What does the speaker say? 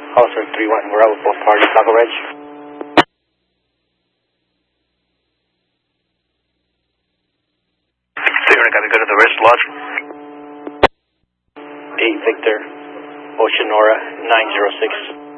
Officer 3-1, we're out with both parties, Taco Ridge. Got to go to the rest lodge. 8 Victor, Ocean Nora 906.